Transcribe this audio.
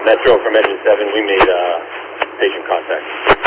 Metro from engine 7, we made patient contact.